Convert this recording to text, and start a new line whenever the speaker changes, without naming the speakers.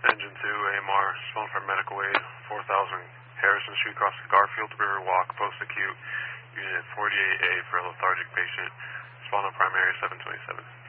Engine 2, AMR, phone for medical aid, 4000 Harrison Street, across the Garfield River Walk, post-acute, unit 48A for a lethargic patient. Spawn on primary 727.